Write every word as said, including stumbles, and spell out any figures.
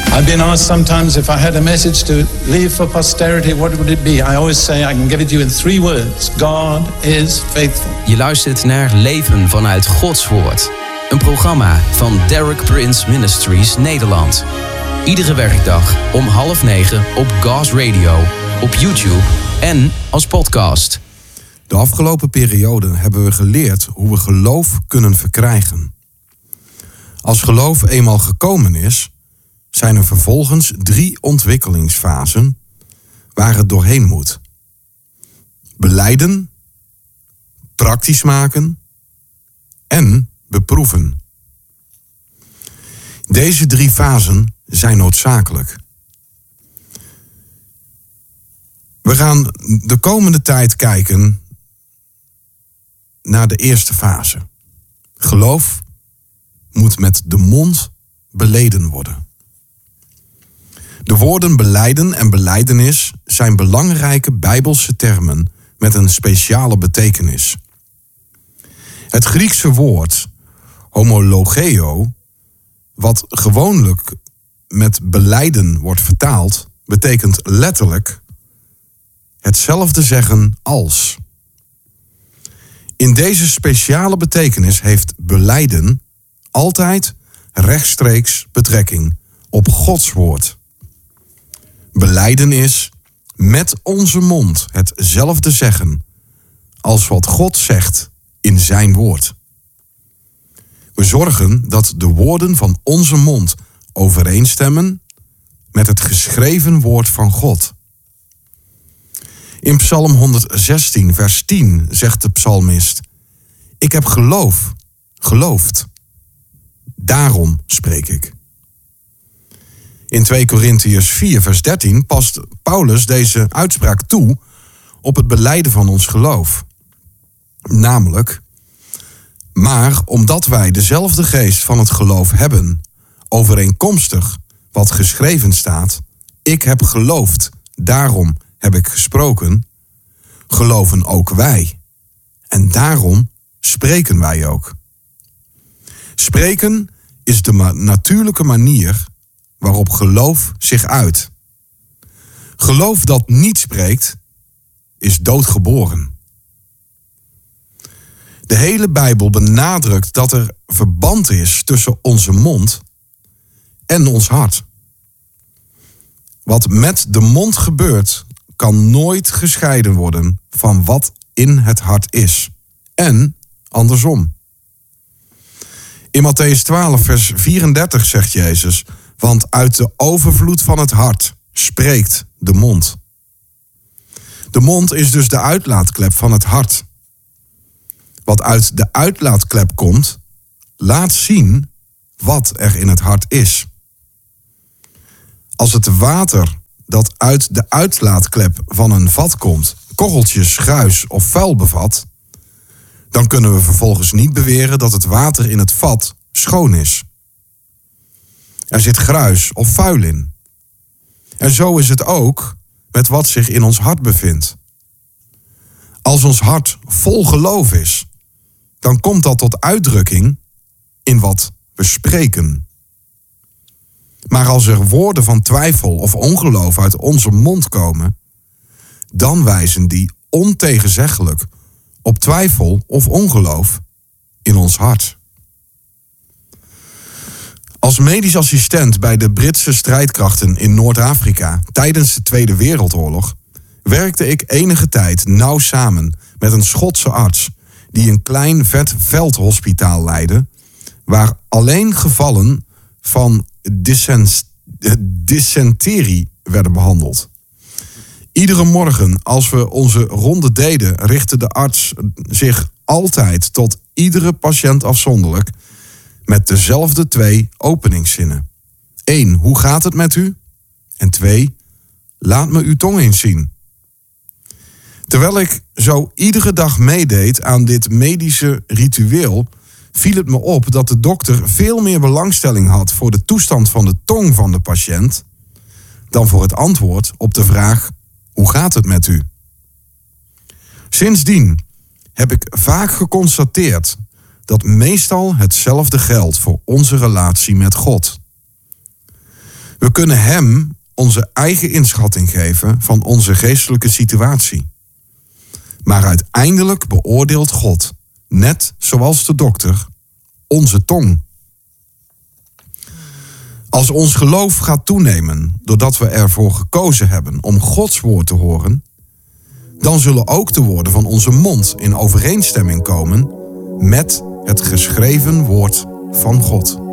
I've been asked sometimes if I had a message to leave for posterity, what would it be? I always say I can give it to you in three words. God is faithful. Je luistert naar Leven vanuit Gods Woord. Een programma van Derek Prince Ministries Nederland. Iedere werkdag om half negen op God's Radio, op YouTube en als podcast. De afgelopen periode hebben we geleerd hoe we geloof kunnen verkrijgen. Als geloof eenmaal gekomen is, zijn er vervolgens drie ontwikkelingsfasen waar het doorheen moet. Belijden, praktisch maken en beproeven. Deze drie fasen zijn noodzakelijk. We gaan de komende tijd kijken naar de eerste fase. Geloof moet met de mond beleden worden. De woorden belijden en belijdenis zijn belangrijke Bijbelse termen met een speciale betekenis. Het Griekse woord homologeo, wat gewoonlijk met belijden wordt vertaald, betekent letterlijk hetzelfde zeggen als. In deze speciale betekenis heeft belijden altijd rechtstreeks betrekking op Gods woord. Belijden is met onze mond hetzelfde zeggen als wat God zegt in zijn woord. We zorgen dat de woorden van onze mond overeenstemmen met het geschreven woord van God. In Psalm honderdzestien, vers tien zegt de psalmist: Ik heb geloof, geloofd. Daarom spreek ik. In twee Korintiërs vier, vers dertien past Paulus deze uitspraak toe op het belijden van ons geloof. Namelijk, maar omdat wij dezelfde geest van het geloof hebben, overeenkomstig wat geschreven staat, ik heb geloofd, daarom heb ik gesproken, geloven ook wij. En daarom spreken wij ook. Spreken is de ma- natuurlijke manier waarop geloof zich uit. Geloof dat niet spreekt, is doodgeboren. De hele Bijbel benadrukt dat er verband is tussen onze mond en ons hart. Wat met de mond gebeurt, kan nooit gescheiden worden van wat in het hart is. En andersom. In Mattheüs twaalf, vers vierendertig zegt Jezus: want uit de overvloed van het hart spreekt de mond. De mond is dus de uitlaatklep van het hart. Wat uit de uitlaatklep komt, laat zien wat er in het hart is. Als het water dat uit de uitlaatklep van een vat komt, korreltjes, gruis of vuil bevat, dan kunnen we vervolgens niet beweren dat het water in het vat schoon is. Er zit gruis of vuil in. En zo is het ook met wat zich in ons hart bevindt. Als ons hart vol geloof is, dan komt dat tot uitdrukking in wat we spreken. Maar als er woorden van twijfel of ongeloof uit onze mond komen, dan wijzen die ontegenzeggelijk op twijfel of ongeloof in ons hart. Als medisch assistent bij de Britse strijdkrachten in Noord-Afrika tijdens de Tweede Wereldoorlog werkte ik enige tijd nauw samen met een Schotse arts die een klein vet veldhospitaal leidde, waar alleen gevallen van dysent- dysenterie werden behandeld. Iedere morgen als we onze ronde deden, richtte de arts zich altijd tot iedere patiënt afzonderlijk met dezelfde twee openingszinnen. Eén, hoe gaat het met u? En twee, laat me uw tong eens zien. Terwijl ik zo iedere dag meedeed aan dit medische ritueel, viel het me op dat de dokter veel meer belangstelling had voor de toestand van de tong van de patiënt dan voor het antwoord op de vraag: hoe gaat het met u? Sindsdien heb ik vaak geconstateerd dat meestal hetzelfde geldt voor onze relatie met God. We kunnen hem onze eigen inschatting geven van onze geestelijke situatie. Maar uiteindelijk beoordeelt God, net zoals de dokter, onze tong. Als ons geloof gaat toenemen doordat we ervoor gekozen hebben om Gods woord te horen, dan zullen ook de woorden van onze mond in overeenstemming komen met het geschreven woord van God.